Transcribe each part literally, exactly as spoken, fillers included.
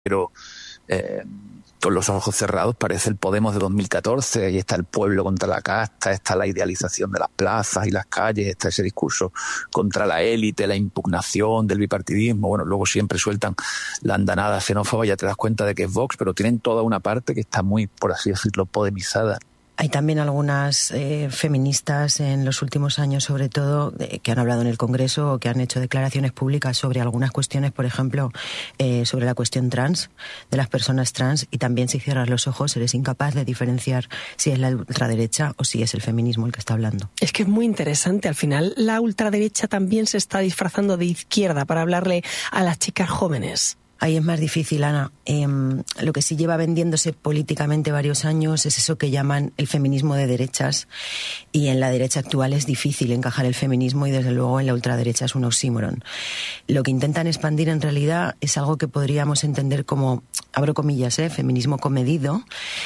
pero eh, con los ojos cerrados parece el Podemos de dos mil catorce, ahí está el pueblo contra la casta, está la idealización de las plazas y las calles, está ese discurso contra la élite, la impugnación del bipartidismo. Bueno, luego siempre sueltan la andanada xenófoba, ya te das cuenta de que es Vox, pero tienen toda una parte que está muy, por así decirlo, podemizada. Hay también algunas eh, feministas en los últimos años, sobre todo, eh, que han hablado en el Congreso o que han hecho declaraciones públicas sobre algunas cuestiones, por ejemplo, eh, sobre la cuestión trans, de las personas trans, y también si cierras los ojos eres incapaz de diferenciar si es la ultraderecha o si es el feminismo el que está hablando. Es que es muy interesante. Al final, la ultraderecha también se está disfrazando de izquierda para hablarle a las chicas jóvenes. Ahí es más difícil, Ana. Eh, lo que sí lleva vendiéndose políticamente varios años es eso que llaman el feminismo de derechas, y en la derecha actual es difícil encajar el feminismo y desde luego en la ultraderecha es un oxímoron. Lo que intentan expandir en realidad es algo que podríamos entender como, abro comillas, ¿eh? feminismo comedido.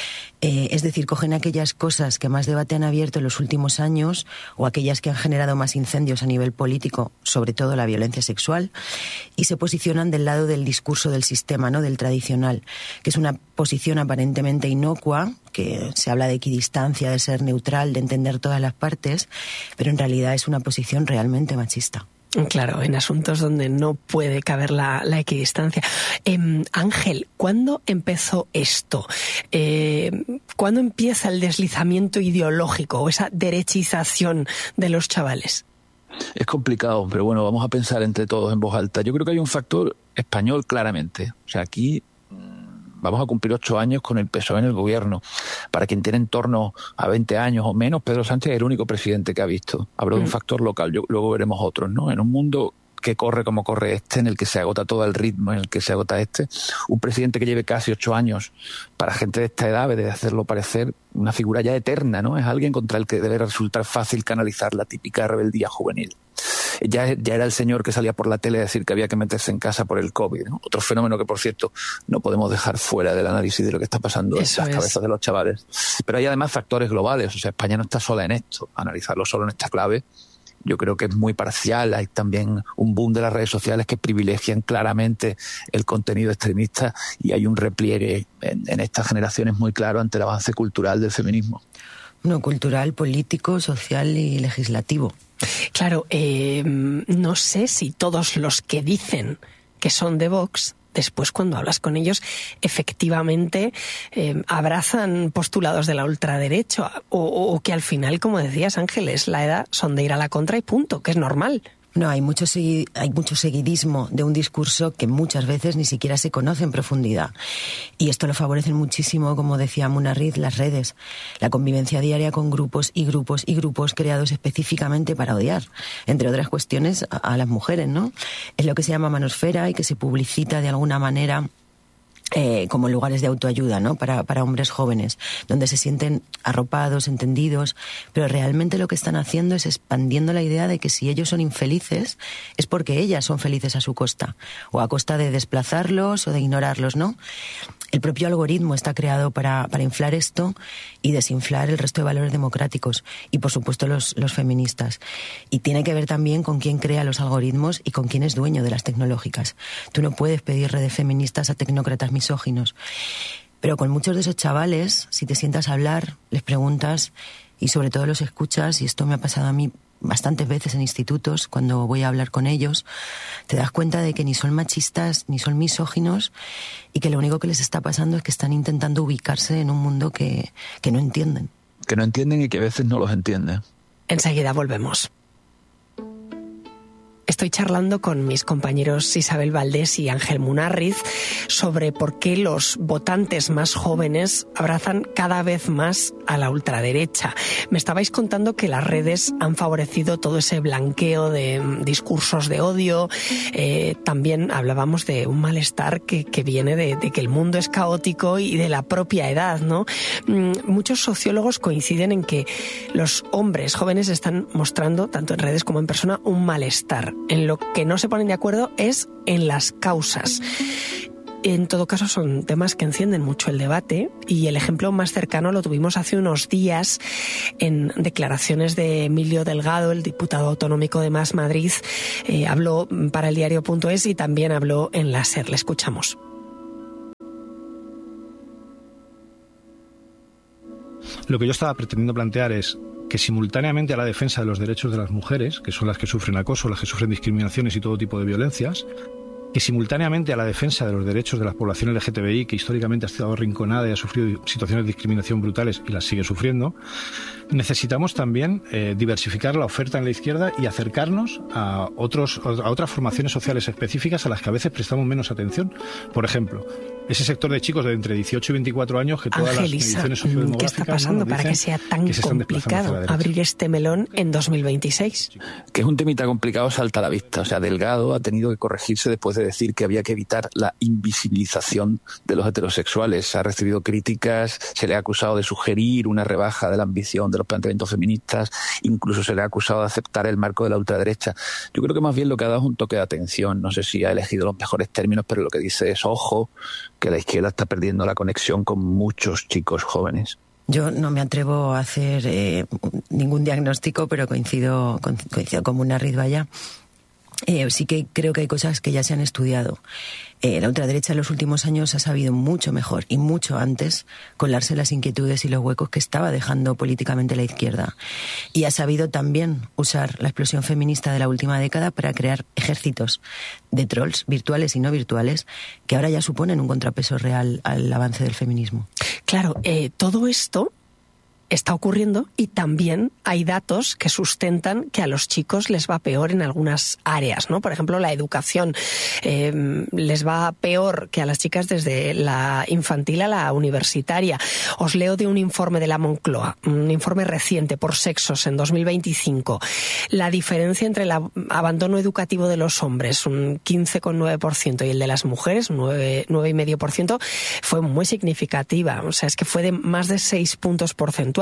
Eh, es decir, cogen aquellas cosas que más debate han abierto en los últimos años o aquellas que han generado más incendios a nivel político, sobre todo la violencia sexual, y se posicionan del lado del discurso del sistema, ¿no? Del tradicional, que es una posición aparentemente inocua, que se habla de equidistancia, de ser neutral, de entender todas las partes, pero en realidad es una posición realmente machista. Claro, en asuntos donde no puede caber la, la equidistancia. Eh, Ángel, ¿cuándo empezó esto? Eh, ¿Cuándo empieza el deslizamiento ideológico o esa derechización de los chavales? Es complicado, pero bueno, vamos a pensar entre todos en voz alta. Yo creo que hay un factor español claramente. O sea, aquí vamos a cumplir ocho años con el P S O E en el gobierno. Para quien tiene en torno a veinte años o menos, Pedro Sánchez es el único presidente que ha visto. Hablo de un factor local, yo, luego veremos otros, ¿no? En un mundo que corre como corre este, en el que se agota todo el ritmo, en el que se agota este, un presidente que lleve casi ocho años, para gente de esta edad, debe hacerlo parecer una figura ya eterna, ¿no? Es alguien contra el que debe resultar fácil canalizar la típica rebeldía juvenil. Ya, ya era el señor que salía por la tele a decir que había que meterse en casa por el COVID, ¿no? Otro fenómeno que, por cierto, no podemos dejar fuera del análisis de lo que está pasando Eso en las es. cabezas de los chavales. Pero hay además factores globales, o sea, España no está sola en esto. Analizarlo solo en esta clave yo creo que es muy parcial. Hay también un boom de las redes sociales que privilegian claramente el contenido extremista, y hay un repliegue en, en estas generaciones muy claro ante el avance cultural del feminismo. No, cultural, político, social y legislativo. Claro, eh, no sé si todos los que dicen que son de Vox, después cuando hablas con ellos, efectivamente eh, abrazan postulados de la ultraderecha, o, o que al final, como decías, Ángel, es la edad, son de ir a la contra y punto, que es normal. No, hay mucho, segui- hay mucho seguidismo de un discurso que muchas veces ni siquiera se conoce en profundidad. Y esto lo favorecen muchísimo, como decía Munarriz, las redes. La convivencia diaria con grupos y grupos y grupos creados específicamente para odiar, entre otras cuestiones, a, a las mujeres, ¿no? Es lo que se llama manosfera y que se publicita de alguna manera Eh, como lugares de autoayuda, ¿no? Para, para hombres jóvenes, donde se sienten arropados, entendidos, pero realmente lo que están haciendo es expandiendo la idea de que si ellos son infelices es porque ellas son felices a su costa, o a costa de desplazarlos o de ignorarlos, ¿no? El propio algoritmo está creado para, para inflar esto y desinflar el resto de valores democráticos, y por supuesto los, los feministas. Y tiene que ver también con quién crea los algoritmos y con quién es dueño de las tecnológicas. Tú no puedes pedir redes feministas a tecnócratas misóginos. Pero con muchos de esos chavales, si te sientas a hablar, les preguntas y sobre todo los escuchas, y esto me ha pasado a mí bastantes veces en institutos, cuando voy a hablar con ellos, te das cuenta de que ni son machistas ni son misóginos, y que lo único que les está pasando es que están intentando ubicarse en un mundo que, que no entienden. Que no entienden y que a veces no los entienden. Enseguida volvemos. Estoy charlando con mis compañeros Isabel Valdés y Ángel Munarriz sobre por qué los votantes más jóvenes abrazan cada vez más a la ultraderecha. Me estabais contando que las redes han favorecido todo ese blanqueo de discursos de odio. Eh, también hablábamos de un malestar que, que viene de, de que el mundo es caótico y de la propia edad, ¿no? Muchos sociólogos coinciden en que los hombres jóvenes están mostrando, tanto en redes como en persona, un malestar. En lo que no se ponen de acuerdo es en las causas. En todo caso, son temas que encienden mucho el debate, y el ejemplo más cercano lo tuvimos hace unos días en declaraciones de Emilio Delgado, el diputado autonómico de Más Madrid. Eh, habló para el diario punto es y también habló en la SER. Le escuchamos. Lo que yo estaba pretendiendo plantear es que simultáneamente a la defensa de los derechos de las mujeres, que son las que sufren acoso, las que sufren discriminaciones y todo tipo de violencias, que simultáneamente a la defensa de los derechos de la población L G T B I, que históricamente ha estado arrinconada y ha sufrido situaciones de discriminación brutales y las sigue sufriendo, necesitamos también eh, diversificar la oferta en la izquierda y acercarnos a, otros, a otras formaciones sociales específicas a las que a veces prestamos menos atención. Por ejemplo, ese sector de chicos de entre dieciocho y veinticuatro años que todas Angelisa, las mediciones sociodemográficas... ¿qué está pasando ¿no? para que sea tan que complicado abrir este melón en dos mil veintiséis? Que es un temita complicado, salta a la vista. O sea, Delgado ha tenido que corregirse después de decir que había que evitar la invisibilización de los heterosexuales. Ha recibido críticas, se le ha acusado de sugerir una rebaja de la ambición de los planteamientos feministas, incluso se le ha acusado de aceptar el marco de la ultraderecha. Yo creo que más bien lo que ha dado es un toque de atención. No sé si ha elegido los mejores términos, pero lo que dice es, ojo, que la izquierda está perdiendo la conexión con muchos chicos jóvenes. Yo no me atrevo a hacer eh, ningún diagnóstico, pero coincido, coincido con Munarriz, vaya. Eh, sí que creo que hay cosas que ya se han estudiado. Eh, la ultraderecha en los últimos años ha sabido mucho mejor y mucho antes colarse las inquietudes y los huecos que estaba dejando políticamente la izquierda. Y ha sabido también usar la explosión feminista de la última década para crear ejércitos de trolls virtuales y no virtuales que ahora ya suponen un contrapeso real al avance del feminismo. Claro, eh, todo esto está ocurriendo y también hay datos que sustentan que a los chicos les va peor en algunas áreas, ¿no? Por ejemplo, la educación eh, les va peor que a las chicas desde la infantil a la universitaria. Os leo de un informe de la Moncloa, un informe reciente por sexos en dos mil veinticinco. La diferencia entre el abandono educativo de los hombres, un quince coma nueve por ciento, y el de las mujeres, nueve coma cinco por ciento, fue muy significativa. O sea, es que fue de más de seis puntos porcentuales.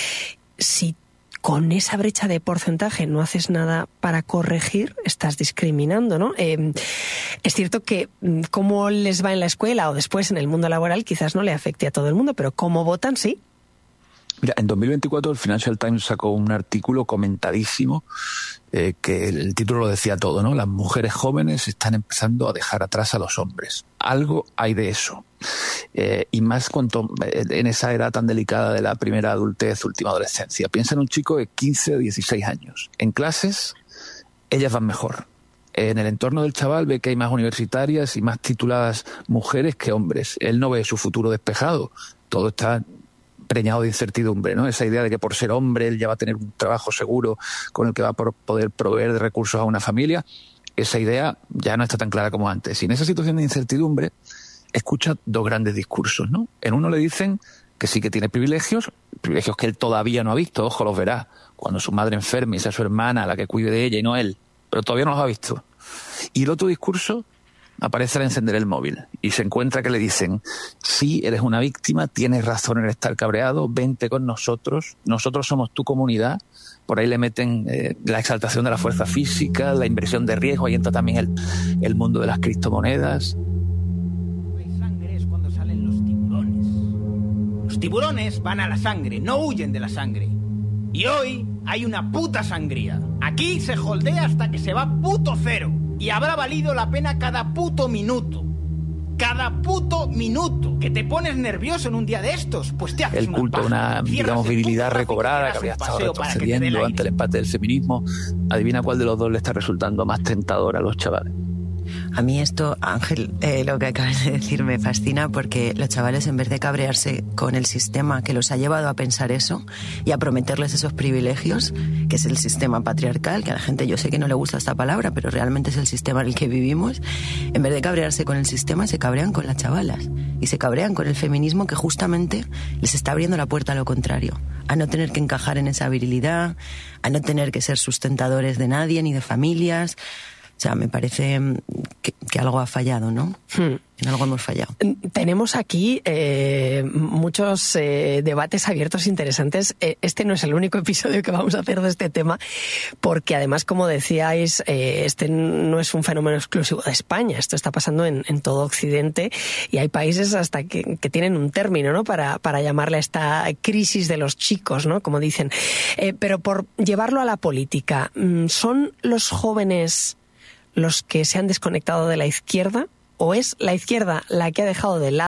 Si con esa brecha de porcentaje no haces nada para corregir, estás discriminando, ¿no? Eh, es cierto que cómo les va en la escuela o después en el mundo laboral quizás no le afecte a todo el mundo, pero cómo votan, sí. Mira, en dos mil veinticuatro el Financial Times sacó un artículo comentadísimo eh, que el título lo decía todo, ¿no? Las mujeres jóvenes están empezando a dejar atrás a los hombres. Algo hay de eso. Eh, y más cuanto en esa edad tan delicada de la primera adultez, última adolescencia. Piensa en un chico de quince o dieciséis años. En clases, ellas van mejor. En el entorno del chaval ve que hay más universitarias y más tituladas mujeres que hombres. Él no ve su futuro despejado. Todo está preñado de incertidumbre, ¿no? Esa idea de que por ser hombre él ya va a tener un trabajo seguro con el que va a poder proveer de recursos a una familia, esa idea ya no está tan clara como antes. Y en esa situación de incertidumbre escucha dos grandes discursos, ¿no? En uno le dicen que sí que tiene privilegios, privilegios que él todavía no ha visto, ojo, los verá cuando su madre enferme y sea su hermana la que cuide de ella y no él, pero todavía no los ha visto. Y el otro discurso aparece al encender el móvil y se encuentra que le dicen, sí, eres una víctima, tienes razón en estar cabreado, vente con nosotros, nosotros somos tu comunidad. Por ahí le meten eh, la exaltación de la fuerza física, la inversión de riesgo, ahí entra también el, el mundo de las criptomonedas. Hay sangre es cuando salen los tiburones. Los tiburones van a la sangre, no huyen de la sangre. Y hoy hay una puta sangría. Aquí se holdea hasta que se va puto cero. Y habrá valido la pena cada puto minuto. Cada puto minuto. Que te pones nervioso en un día de estos, pues te haces el culto a una, digamos, virilidad recobrada que había estado retrocediendo ante el empate del feminismo. Adivina cuál de los dos le está resultando más tentador a los chavales. A mí esto, Ángel, eh, lo que acabas de decir me fascina, porque los chavales, en vez de cabrearse con el sistema que los ha llevado a pensar eso y a prometerles esos privilegios, que es el sistema patriarcal, que a la gente yo sé que no le gusta esta palabra, pero realmente es el sistema en el que vivimos, en vez de cabrearse con el sistema, se cabrean con las chavalas y se cabrean con el feminismo, que justamente les está abriendo la puerta a lo contrario, a no tener que encajar en esa virilidad, a no tener que ser sustentadores de nadie ni de familias. O sea, me parece que, que algo ha fallado, ¿no? Hmm. En algo hemos fallado. Tenemos aquí eh, muchos eh, debates abiertos interesantes. Eh, este no es el único episodio que vamos a hacer de este tema, porque además, como decíais, eh, este no es un fenómeno exclusivo de España. Esto está pasando en, en todo Occidente y hay países hasta que, que tienen un término, ¿no? Para, para llamarle a esta crisis de los chicos, ¿no? Como dicen. Eh, pero por llevarlo a la política, ¿son los jóvenes los que se han desconectado de la izquierda, o es la izquierda la que ha dejado de lado a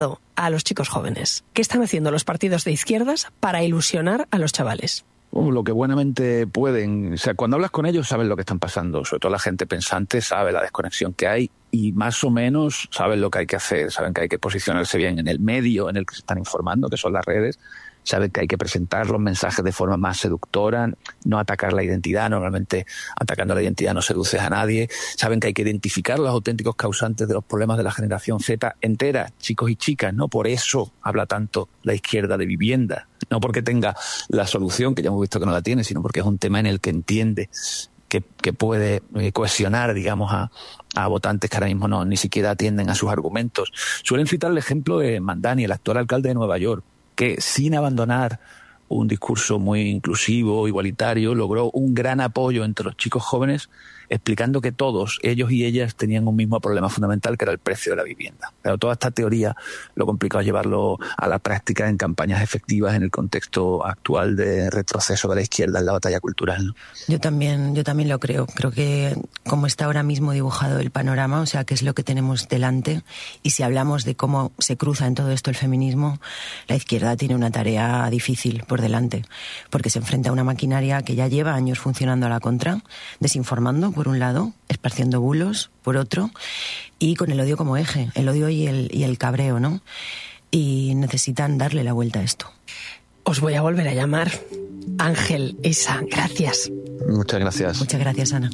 a los chicos jóvenes? ¿Qué están haciendo los partidos de izquierdas para ilusionar a los chavales? Uh, lo que buenamente pueden. O sea, cuando hablas con ellos saben lo que están pasando. Sobre todo la gente pensante sabe la desconexión que hay y más o menos saben lo que hay que hacer. Saben que hay que posicionarse bien en el medio en el que se están informando, que son las redes. Saben que hay que presentar los mensajes de forma más seductora, no atacar la identidad. Normalmente atacando la identidad no seduces a nadie. Saben que hay que identificar los auténticos causantes de los problemas de la generación Z entera, chicos y chicas, ¿no? Por eso habla tanto la izquierda de vivienda. No porque tenga la solución, que ya hemos visto que no la tiene, sino porque es un tema en el que entiende que, que puede cohesionar, digamos, a, a votantes que ahora mismo no ni siquiera atienden a sus argumentos. Suelen citar el ejemplo de Mandani, el actual alcalde de Nueva York, que sin abandonar un discurso muy inclusivo, igualitario, logró un gran apoyo entre los chicos jóvenes, explicando que todos, ellos y ellas, tenían un mismo problema fundamental, que era el precio de la vivienda. Pero toda esta teoría, lo complicado es llevarlo a la práctica en campañas efectivas en el contexto actual de retroceso de la izquierda en la batalla cultural, ¿no? Yo también, yo también lo creo. Creo que como está ahora mismo dibujado el panorama, o sea, qué es lo que tenemos delante, y si hablamos de cómo se cruza en todo esto el feminismo, la izquierda tiene una tarea difícil por delante, porque se enfrenta a una maquinaria que ya lleva años funcionando a la contra, desinformando por un lado, esparciendo bulos por otro, y con el odio como eje, el odio y el, y el cabreo, ¿no? Y necesitan darle la vuelta a esto. Os voy a volver a llamar. Ángel, Isa, gracias. Muchas gracias. Muchas gracias, Ana.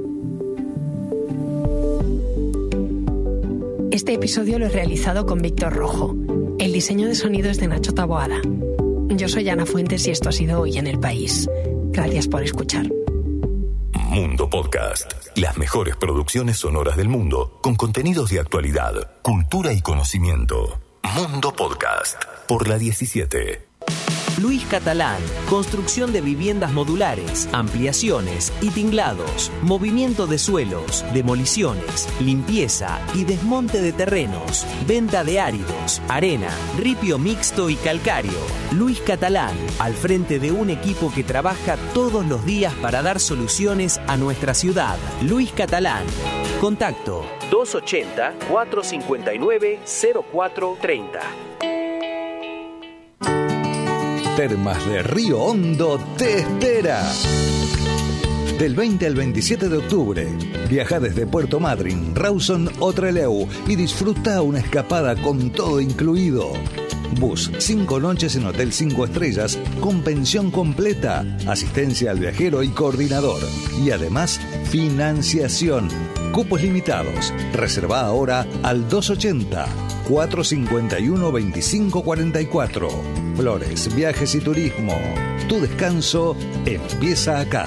Este episodio lo he realizado con Víctor Rojo. El diseño de sonido es de Nacho Taboada. Yo soy Ana Fuentes y esto ha sido Hoy en el País. Gracias por escuchar. Mundo Podcast. Las mejores producciones sonoras del mundo, con contenidos de actualidad, cultura y conocimiento. Mundo Podcast. Por la diecisiete. Luis Catalán, construcción de viviendas modulares, ampliaciones y tinglados, movimiento de suelos, demoliciones, limpieza y desmonte de terrenos, venta de áridos, arena, ripio mixto y calcáreo. Luis Catalán, al frente de un equipo que trabaja todos los días para dar soluciones a nuestra ciudad. Luis Catalán. Contacto dos ochenta, cuatrocientos cincuenta y nueve, cero cuatro treinta. Termas de Río Hondo te espera. Del veinte al veintisiete de octubre, viaja desde Puerto Madryn, Rawson o Trelew y disfruta una escapada con todo incluido. Bus, cinco noches en Hotel cinco estrellas, con pensión completa, asistencia al viajero y coordinador. Y además, financiación. Cupos limitados. Reserva ahora al dos ochenta, cuatrocientos cincuenta y uno, veinticinco cuarenta y cuatro. Flores, Viajes y Turismo. Tu descanso empieza acá.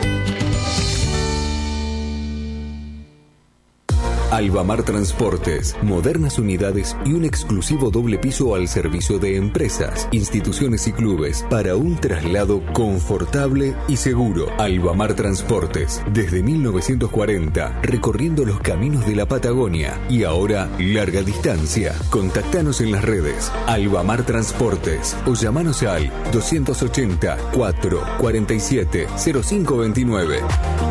Albamar Transportes, modernas unidades y un exclusivo doble piso al servicio de empresas, instituciones y clubes para un traslado confortable y seguro. Albamar Transportes, desde mil novecientos cuarenta, recorriendo los caminos de la Patagonia y ahora larga distancia. Contactanos en las redes Albamar Transportes o llamanos al dos ochenta, cuatro cuarenta y siete, cero cinco veintinueve.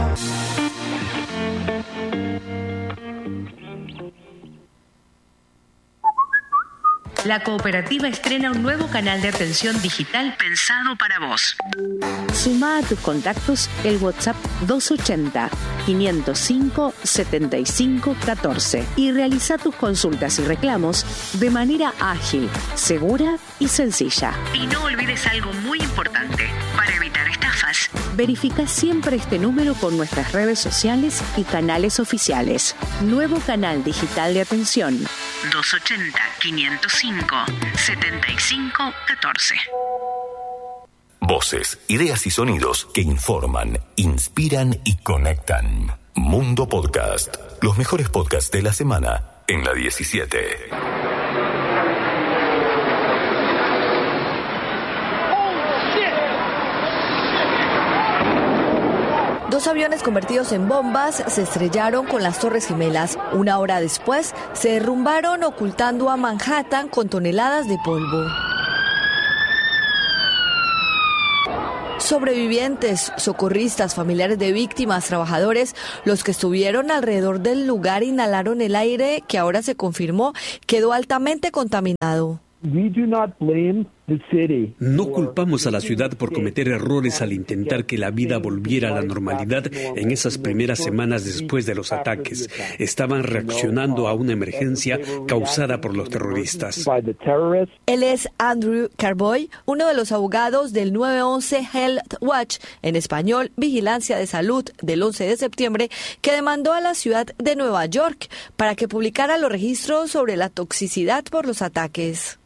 La cooperativa estrena un nuevo canal de atención digital pensado para vos. Suma a tus contactos el WhatsApp dos ochenta, quinientos cinco, setenta y cinco catorce y realiza tus consultas y reclamos de manera ágil, segura y sencilla. Y no olvides algo muy importante. Para evitar estafas, verifica siempre este número con nuestras redes sociales y canales oficiales. Nuevo canal digital de atención dos ochenta, quinientos cinco, setenta y cinco catorce. Voces, ideas y sonidos que informan, inspiran y conectan. Mundo Podcast. Los mejores podcasts de la semana en la diecisiete. Dos aviones convertidos en bombas se estrellaron con las Torres Gemelas. Una hora después, se derrumbaron ocultando a Manhattan con toneladas de polvo. Sobrevivientes, socorristas, familiares de víctimas, trabajadores, los que estuvieron alrededor del lugar inhalaron el aire que ahora se confirmó quedó altamente contaminado. No culpamos a la ciudad por cometer errores al intentar que la vida volviera a la normalidad en esas primeras semanas después de los ataques. Estaban reaccionando a una emergencia causada por los terroristas. Él es Andrew Carboy, uno de los abogados del nueve once Health Watch, en español, Vigilancia de Salud, del once de septiembre, que demandó a la ciudad de Nueva York para que publicara los registros sobre la toxicidad por los ataques.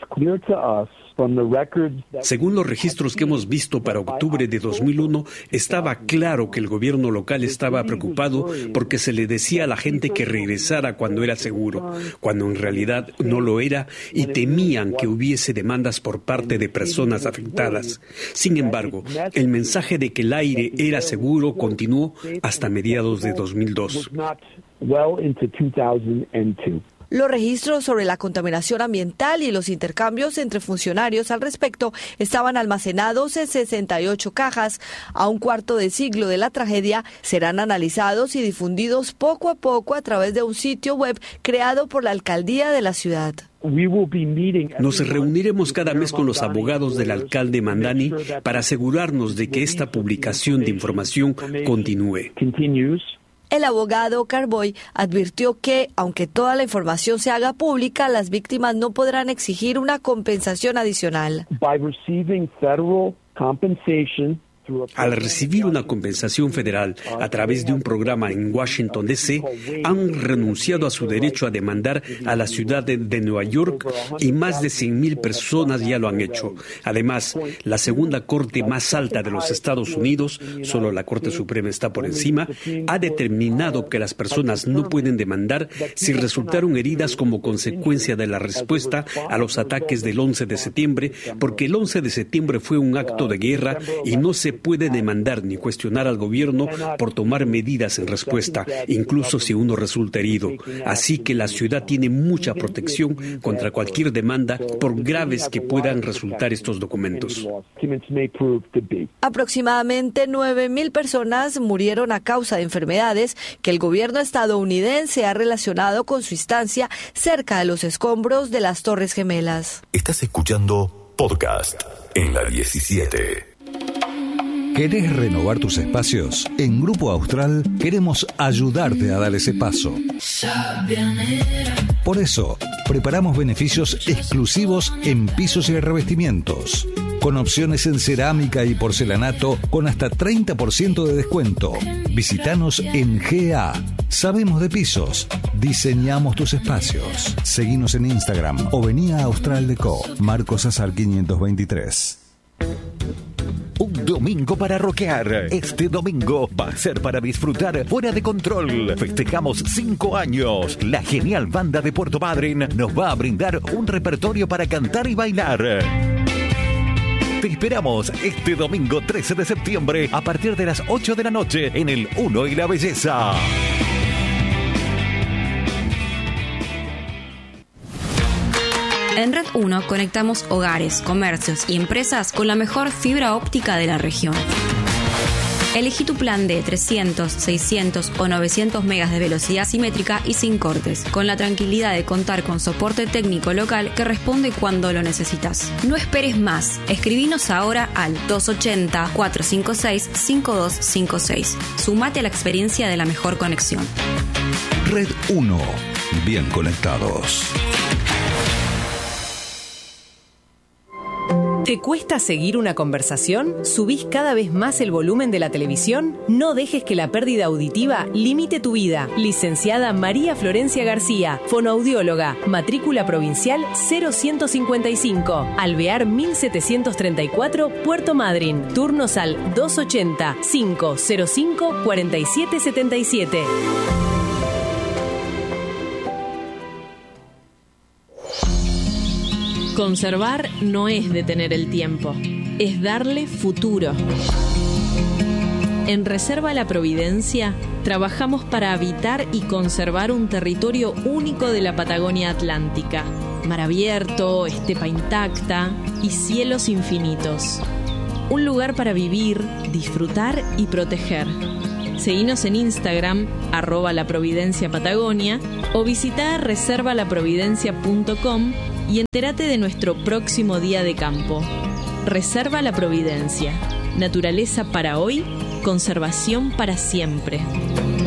Según los registros que hemos visto para octubre de dos mil uno, estaba claro que el gobierno local estaba preocupado porque se le decía a la gente que regresara cuando era seguro, cuando en realidad no lo era, y temían que hubiese demandas por parte de personas afectadas. Sin embargo, el mensaje de que el aire era seguro continuó hasta mediados de dos mil dos. Los registros sobre la contaminación ambiental y los intercambios entre funcionarios al respecto estaban almacenados en sesenta y ocho cajas. A un cuarto de siglo de la tragedia, serán analizados y difundidos poco a poco a través de un sitio web creado por la alcaldía de la ciudad. Nos reuniremos cada mes con los abogados del alcalde Mamdani para asegurarnos de que esta publicación de información continúe. El abogado Carboy advirtió que, aunque toda la información se haga pública, las víctimas no podrán exigir una compensación adicional. Al recibir una compensación federal a través de un programa en Washington, D C, han renunciado a su derecho a demandar a la ciudad de, de Nueva York y más de cien mil personas ya lo han hecho. Además, la segunda corte más alta de los Estados Unidos, solo la Corte Suprema está por encima, ha determinado que las personas no pueden demandar si resultaron heridas como consecuencia de la respuesta a los ataques del once de septiembre, porque el once de septiembre fue un acto de guerra y no se puede demandar ni cuestionar al gobierno por tomar medidas en respuesta, incluso si uno resulta herido. Así que la ciudad tiene mucha protección contra cualquier demanda, por graves que puedan resultar estos documentos. Aproximadamente nueve mil personas murieron a causa de enfermedades que el gobierno estadounidense ha relacionado con su estancia cerca de los escombros de las Torres Gemelas. Estás escuchando Podcast en la diecisiete. ¿Querés renovar tus espacios? En Grupo Austral queremos ayudarte a dar ese paso. Por eso, preparamos beneficios exclusivos en pisos y revestimientos, con opciones en cerámica y porcelanato con hasta treinta por ciento de descuento. Visítanos en G A. Sabemos de pisos, diseñamos tus espacios. Seguinos en Instagram o vení a Austral Deco, Marcos Azar quinientos veintitrés. Un domingo para rockear. Este domingo va a ser para disfrutar fuera de control. Festejamos cinco años. La genial banda de Puerto Madryn nos va a brindar un repertorio para cantar y bailar. Te esperamos este domingo trece de septiembre a partir de las ocho de la noche en el Uno y la Belleza. En Red uno conectamos hogares, comercios y empresas con la mejor fibra óptica de la región. Elegí tu plan de trescientos, seiscientos o novecientos megas de velocidad simétrica y sin cortes, con la tranquilidad de contar con soporte técnico local que responde cuando lo necesitas. No esperes más. Escribinos ahora al dos ochenta, cuatrocientos cincuenta y seis, cincuenta y dos cincuenta y seis. Sumate a la experiencia de la mejor conexión. Red uno. Bien conectados. ¿Te cuesta seguir una conversación? ¿Subís cada vez más el volumen de la televisión? No dejes que la pérdida auditiva limite tu vida. Licenciada María Florencia García, fonoaudióloga, matrícula provincial cero ciento cincuenta y cinco, Alvear mil setecientos treinta y cuatro, Puerto Madryn. Turnos al dos ochenta, cinco cero cinco, cuarenta y siete setenta y siete. Conservar no es detener el tiempo, es darle futuro. En Reserva La Providencia trabajamos para habitar y conservar un territorio único de la Patagonia Atlántica. Mar abierto, estepa intacta y cielos infinitos. Un lugar para vivir, disfrutar y proteger. Seguinos en Instagram, arroba La Providencia Patagonia, o visita reserva la providencia punto com y entérate de nuestro próximo día de campo. Reserva La Providencia. Naturaleza para hoy, conservación para siempre.